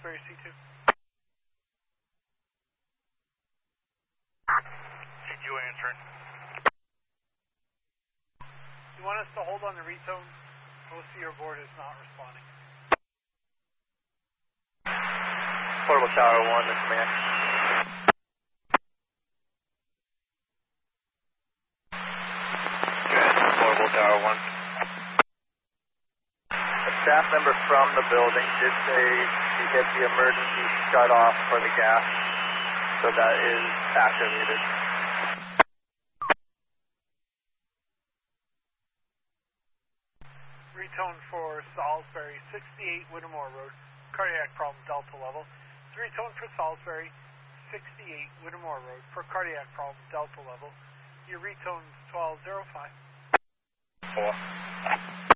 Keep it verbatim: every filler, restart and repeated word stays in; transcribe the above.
Salisbury C two. C two answering. You want us to hold on the retone? O C or board is not responding. Portable Tower one, this man. Good, Portable Tower one. A staff member from the building did say he hit the emergency shut off for the gas, so that is activated. Retone for Salisbury, sixty-eight Whittemore Road, cardiac problem, delta level. Retone for Salisbury, sixty-eight Whittemore Road, for cardiac problem, delta level. Your retone's twelve oh five. Four.